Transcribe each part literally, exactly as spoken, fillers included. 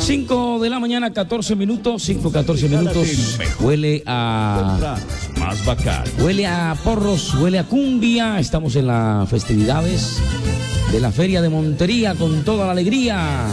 cinco de la mañana, catorce minutos, cinco, catorce minutos. Huele a... Más bacán. Huele a porros, huele a cumbia. Estamos en las festividades de la Feria de Montería con toda la alegría.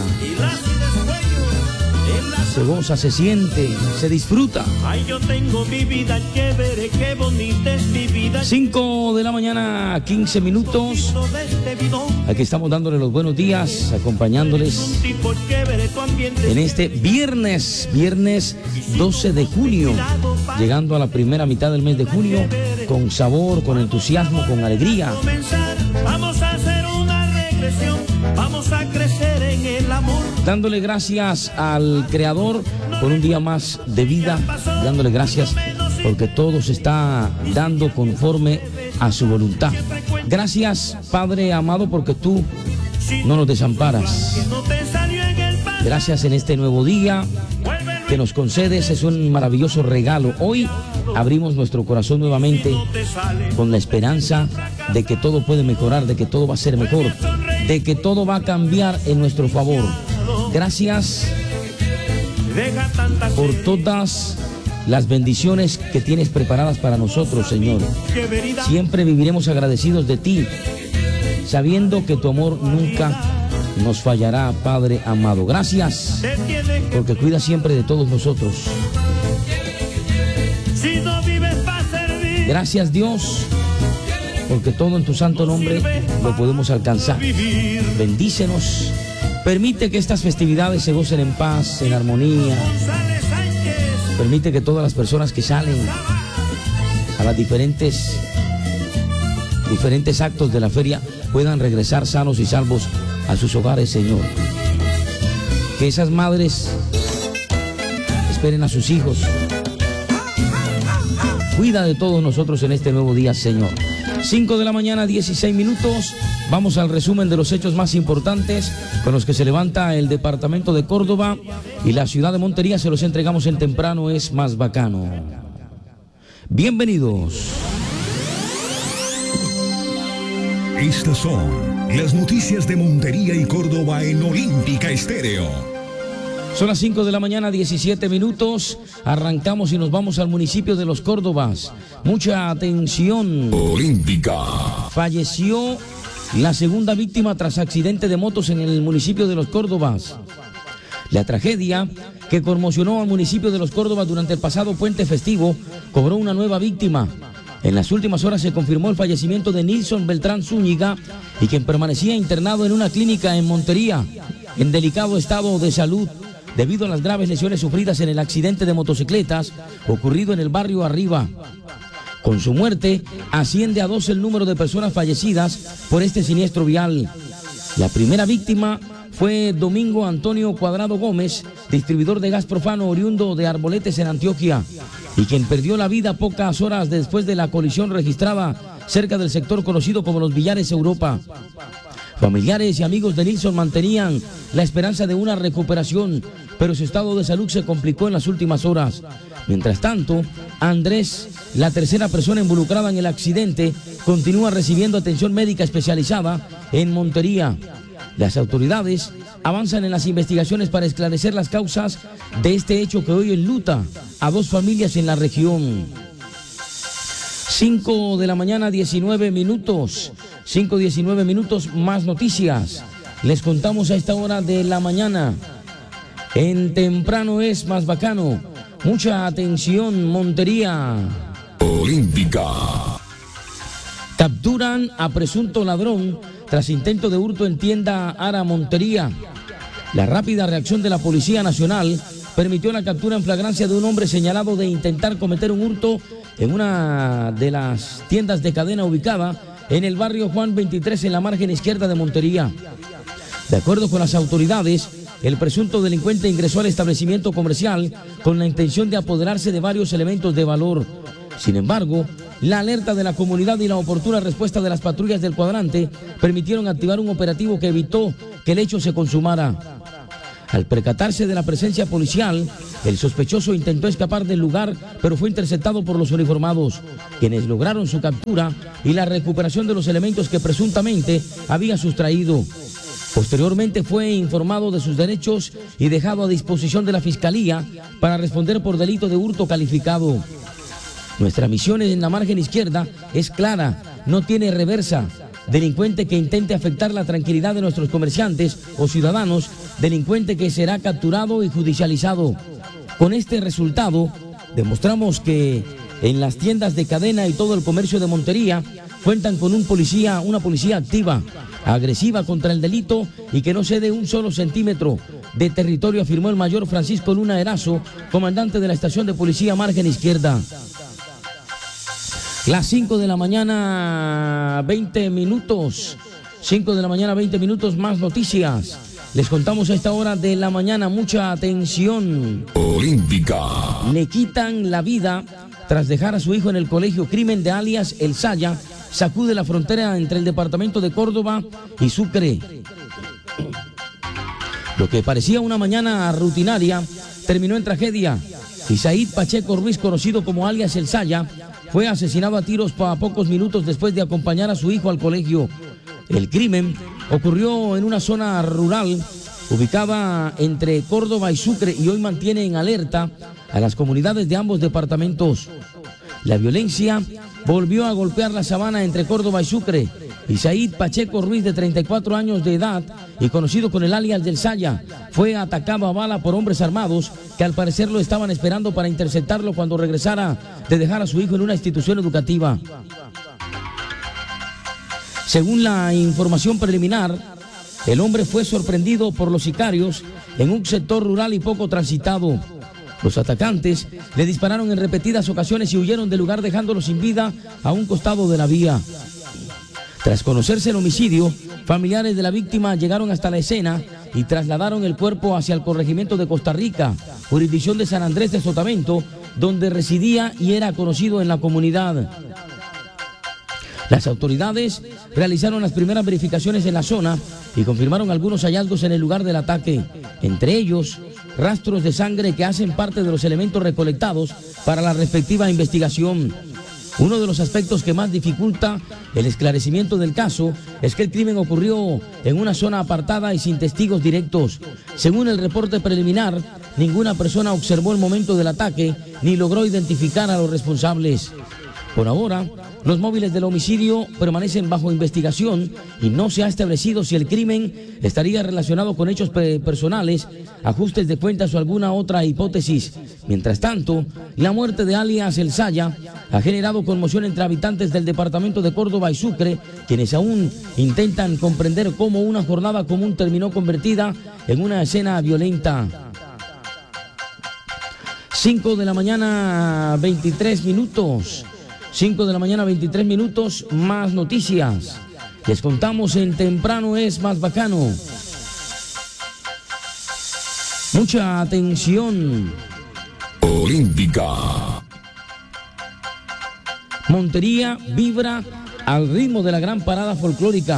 Se goza, se siente, se disfruta. Ay, yo tengo mi vida chévere, qué bonita es mi vida. cinco de la mañana, quince minutos. Aquí estamos dándole los buenos días, acompañándoles en este viernes, viernes doce de junio, llegando a la primera mitad del mes de junio, con sabor, con entusiasmo, con alegría. Vamos a hacer una regresión, vamos a crecer en el amor. Dándole gracias al Creador por un día más de vida, dándole gracias porque todo se está dando conforme a su voluntad. Gracias, Padre amado, porque tú no nos desamparas. Gracias en este nuevo día que nos concedes, es un maravilloso regalo. Hoy abrimos nuestro corazón nuevamente con la esperanza de que todo puede mejorar, de que todo va a ser mejor, de que todo va a cambiar en nuestro favor. Gracias por todas las bendiciones que tienes preparadas para nosotros, Señor. Siempre viviremos agradecidos de ti, sabiendo que tu amor nunca nos fallará, Padre amado. Gracias, porque cuida siempre de todos nosotros. Gracias, Dios, porque todo en tu santo nombre lo podemos alcanzar. Bendícenos. Permite que estas festividades se gocen en paz, en armonía. Permite que todas las personas que salen a los diferentes, diferentes actos de la feria puedan regresar sanos y salvos a sus hogares, Señor. Que esas madres esperen a sus hijos. Cuida de todos nosotros en este nuevo día, Señor. cinco de la mañana, dieciséis minutos. Vamos al resumen de los hechos más importantes con los que se levanta el departamento de Córdoba y la ciudad de Montería. Se los entregamos en temprano, es más bacano. Bienvenidos. Estas son las noticias de Montería y Córdoba en Olímpica Estéreo. Son las cinco de la mañana, diecisiete minutos. Arrancamos y nos vamos al municipio de Los Córdobas. Mucha atención. Olímpica. Falleció la segunda víctima tras accidente de motos en el municipio de Los Córdobas. La tragedia que conmocionó al municipio de Los Córdobas durante el pasado puente festivo cobró una nueva víctima. En las últimas horas se confirmó el fallecimiento de Nilson Beltrán Zúñiga, y quien permanecía internado en una clínica en Montería, en delicado estado de salud, debido a las graves lesiones sufridas en el accidente de motocicletas ocurrido en el barrio Arriba. Con su muerte, asciende a dos el número de personas fallecidas por este siniestro vial. La primera víctima fue Domingo Antonio Cuadrado Gómez, distribuidor de gas profano oriundo de Arboletes en Antioquia, y quien perdió la vida pocas horas después de la colisión registrada cerca del sector conocido como Los Villares, Europa. Familiares y amigos de Nilson mantenían la esperanza de una recuperación, pero su estado de salud se complicó en las últimas horas. Mientras tanto, Andrés, la tercera persona involucrada en el accidente, continúa recibiendo atención médica especializada en Montería. Las autoridades avanzan en las investigaciones para esclarecer las causas de este hecho que hoy enluta a dos familias en la región. cinco de la mañana, diecinueve minutos. cinco, diecinueve minutos, más noticias. Les contamos a esta hora de la mañana. En temprano es más bacano. Mucha atención, Montería. Olímpica. Capturan a presunto ladrón tras intento de hurto en tienda Ara Montería. La rápida reacción de la Policía Nacional permitió la captura en flagrancia de un hombre señalado de intentar cometer un hurto en una de las tiendas de cadena ubicada en el barrio Juan veintitrés, en la margen izquierda de Montería. De acuerdo con las autoridades, el presunto delincuente ingresó al establecimiento comercial con la intención de apoderarse de varios elementos de valor. Sin embargo, la alerta de la comunidad y la oportuna respuesta de las patrullas del cuadrante permitieron activar un operativo que evitó que el hecho se consumara. Al percatarse de la presencia policial, el sospechoso intentó escapar del lugar, pero fue interceptado por los uniformados, quienes lograron su captura y la recuperación de los elementos que presuntamente había sustraído. Posteriormente fue informado de sus derechos y dejado a disposición de la Fiscalía para responder por delito de hurto calificado. Nuestra misión en la margen izquierda es clara, no tiene reversa. Delincuente que intente afectar la tranquilidad de nuestros comerciantes o ciudadanos, delincuente que será capturado y judicializado. Con este resultado, demostramos que en las tiendas de cadena y todo el comercio de Montería cuentan con un policía, una policía activa, agresiva contra el delito y que no cede un solo centímetro de territorio, afirmó el mayor Francisco Luna Erazo, comandante de la estación de policía margen izquierda. Las cinco de la mañana, veinte minutos. cinco de la mañana, veinte minutos, más noticias. Les contamos a esta hora de la mañana, mucha atención. Olímpica. Le quitan la vida tras dejar a su hijo en el colegio. Crimen de alias El Saya sacude la frontera entre el departamento de Córdoba y Sucre. Lo que parecía una mañana rutinaria terminó en tragedia. Isaíd Pacheco Ruiz, conocido como alias El Saya, fue asesinado a tiros a pocos minutos después de acompañar a su hijo al colegio. El crimen ocurrió en una zona rural ubicada entre Córdoba y Sucre y hoy mantiene en alerta a las comunidades de ambos departamentos. La violencia volvió a golpear la sabana entre Córdoba y Sucre. Isaíd Pacheco Ruiz, de treinta y cuatro años de edad y conocido con el alias del Saya, fue atacado a bala por hombres armados que al parecer lo estaban esperando para interceptarlo cuando regresara de dejar a su hijo en una institución educativa. Según la información preliminar, el hombre fue sorprendido por los sicarios en un sector rural y poco transitado. Los atacantes le dispararon en repetidas ocasiones y huyeron del lugar dejándolo sin vida a un costado de la vía. Tras conocerse el homicidio, familiares de la víctima llegaron hasta la escena y trasladaron el cuerpo hacia el corregimiento de Costa Rica, jurisdicción de San Andrés de Sotavento, donde residía y era conocido en la comunidad. Las autoridades realizaron las primeras verificaciones en la zona y confirmaron algunos hallazgos en el lugar del ataque, entre ellos rastros de sangre que hacen parte de los elementos recolectados para la respectiva investigación. Uno de los aspectos que más dificulta el esclarecimiento del caso es que el crimen ocurrió en una zona apartada y sin testigos directos. Según el reporte preliminar, ninguna persona observó el momento del ataque ni logró identificar a los responsables. Por ahora, los móviles del homicidio permanecen bajo investigación y no se ha establecido si el crimen estaría relacionado con hechos personales, ajustes de cuentas o alguna otra hipótesis. Mientras tanto, la muerte de alias El Saya ha generado conmoción entre habitantes del departamento de Córdoba y Sucre, quienes aún intentan comprender cómo una jornada común terminó convertida en una escena violenta. cinco de la mañana, veintitrés minutos. cinco de la mañana, veintitrés minutos, más noticias. Les contamos en Temprano es Más Bacano. Mucha atención. Olímpica. Montería vibra al ritmo de la gran parada folclórica.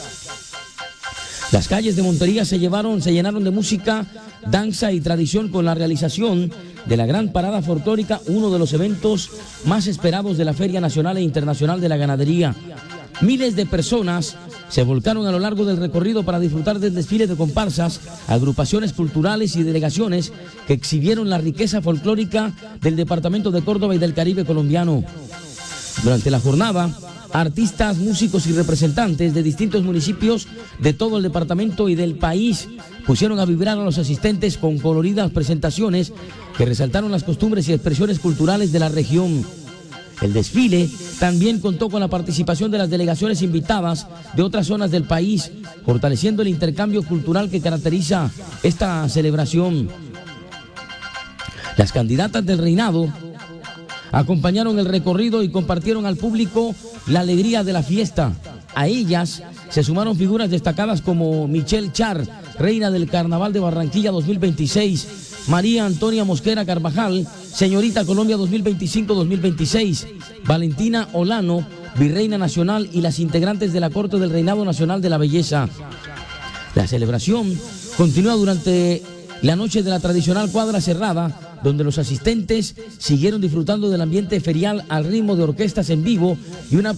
Las calles de Montería se llevaron, se llenaron de música, danza y tradición con la realización de la gran parada folclórica, uno de los eventos más esperados de la Feria Nacional e Internacional de la Ganadería. Miles de personas se volcaron a lo largo del recorrido para disfrutar del desfile de comparsas, agrupaciones culturales y delegaciones que exhibieron la riqueza folclórica del departamento de Córdoba y del Caribe colombiano. Durante la jornada, artistas, músicos y representantes de distintos municipios de todo el departamento y del país pusieron a vibrar a los asistentes con coloridas presentaciones que resaltaron las costumbres y expresiones culturales de la región. El desfile también contó con la participación de las delegaciones invitadas de otras zonas del país, fortaleciendo el intercambio cultural que caracteriza esta celebración. Las candidatas del reinado acompañaron el recorrido y compartieron al público la alegría de la fiesta. A ellas se sumaron figuras destacadas como Michelle Char, reina del Carnaval de Barranquilla dos mil veintiséis, María Antonia Mosquera Carvajal, Señorita Colombia dos mil veinticinco dos mil veintiséis, Valentina Olano, Virreina Nacional, y las integrantes de la Corte del Reinado Nacional de la Belleza. La celebración continúa durante la noche de la tradicional cuadra cerrada, donde los asistentes siguieron disfrutando del ambiente ferial al ritmo de orquestas en vivo y una